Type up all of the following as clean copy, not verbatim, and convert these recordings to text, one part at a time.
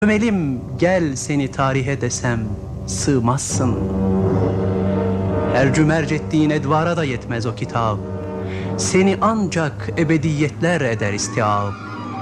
Gömelim gel seni tarihe desem sığmazsın. Ercümerc ettiğin edvara da yetmez o kitap. Seni ancak ebediyetler eder istiab.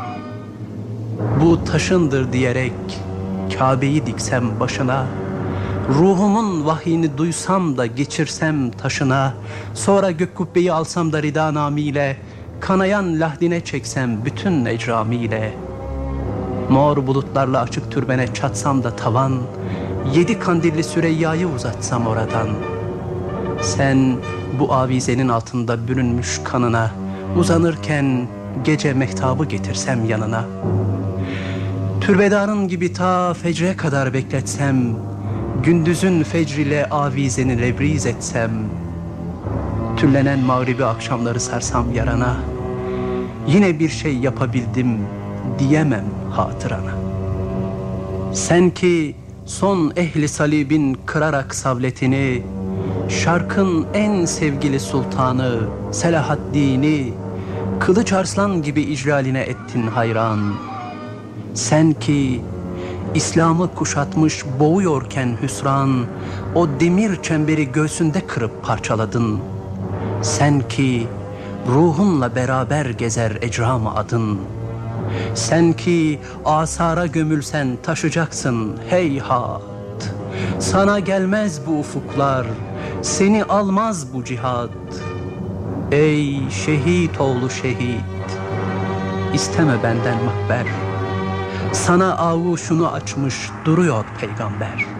Bu taşındır diyerek Kabe'yi diksem başına, ruhumun vahyini duysam da geçirsem taşına, sonra gök kubbeyi alsam da rida namiyle, kanayan lahdine çeksem bütün ecramiyle, mor bulutlarla açık türbene çatsam da tavan, 7 kandilli Süreyya'yı uzatsam oradan, sen bu avizenin altında bürünmüş kanına, uzanırken gece mehtabı getirsem yanına, türbedarın gibi ta fecre kadar bekletsem, gündüzün fecriyle avizeni lebriz etsem, tüllenen mağribi akşamları sarsam yarana, yine bir şey yapabildim diyemem hatırana. Sen ki son ehli salibin kırarak savletini, şarkın en sevgili sultanı Selahaddin'i, kılıç arslan gibi icraline ettin hayran. Sen ki İslam'ı kuşatmış boğuyorken hüsran, o demir çemberi göğsünde kırıp parçaladın. Sen ki ruhunla beraber gezer ecram-ı adın. Sen ki asara gömülsen taşacaksın heyhat. Sana gelmez bu ufuklar, seni almaz bu cihat. Ey şehit oğlu şehit, isteme benden mahber. Sana avuşunu açmış duruyor peygamber.